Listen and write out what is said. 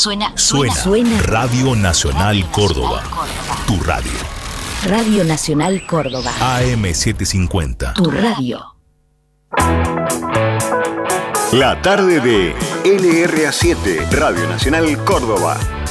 Suena. Radio Nacional Córdoba. Tu radio. Radio Nacional Córdoba. AM750. Tu radio. La tarde de LRA7, Radio Nacional Córdoba.